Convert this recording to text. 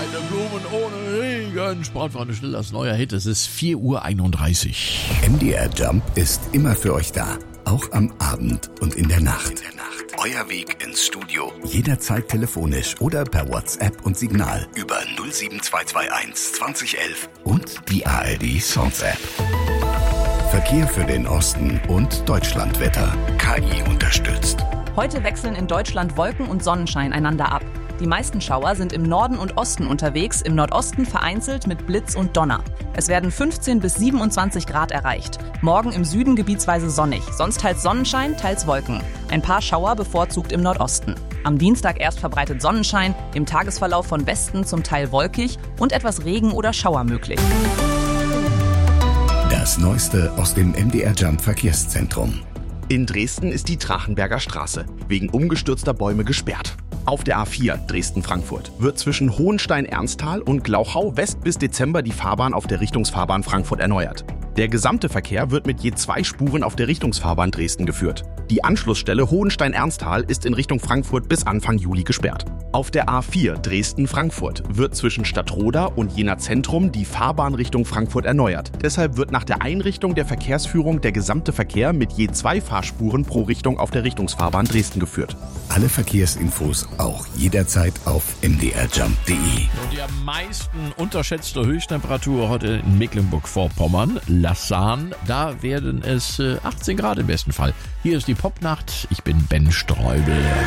Keine Blumen ohne Regen. Sportfreunde, schnell das neue Hit. Es ist 4:31 Uhr. MDR Jump ist immer für euch da. Auch am Abend und in der Nacht. Euer Weg ins Studio. Jederzeit telefonisch oder per WhatsApp und Signal über 07221 2011 und die ARD Songs App. Verkehr für den Osten und Deutschlandwetter. KI unterstützt. Heute wechseln in Deutschland Wolken und Sonnenschein einander ab. Die meisten Schauer sind im Norden und Osten unterwegs, im Nordosten vereinzelt mit Blitz und Donner. Es werden 15 bis 27 Grad erreicht. Morgen im Süden gebietsweise sonnig, sonst teils Sonnenschein, teils Wolken. Ein paar Schauer bevorzugt im Nordosten. Am Dienstag erst verbreitet Sonnenschein, im Tagesverlauf von Westen zum Teil wolkig und etwas Regen oder Schauer möglich. Das Neueste aus dem MDR Jump Verkehrszentrum. In Dresden ist die Trachenberger Straße wegen umgestürzter Bäume gesperrt. Auf der A4 Dresden-Frankfurt wird zwischen Hohenstein-Ernsthal und Glauchau West bis Dezember die Fahrbahn auf der Richtungsfahrbahn Frankfurt erneuert. Der gesamte Verkehr wird mit je 2 Spuren auf der Richtungsfahrbahn Dresden geführt. Die Anschlussstelle Hohenstein-Ernsthal ist in Richtung Frankfurt bis Anfang Juli gesperrt. Auf der A4 Dresden-Frankfurt wird zwischen Stadtroda und Jena Zentrum die Fahrbahn Richtung Frankfurt erneuert. Deshalb wird nach der Einrichtung der Verkehrsführung der gesamte Verkehr mit je 2 Fahrspuren pro Richtung auf der Richtungsfahrbahn Dresden geführt. Alle Verkehrsinfos auch jederzeit auf mdrjump.de. Und die am meisten unterschätzte Höchsttemperatur heute in Mecklenburg-Vorpommern, Lassan. Da werden es 18 Grad im besten Fall. Hier ist die Popnacht. Ich bin Ben Streubel.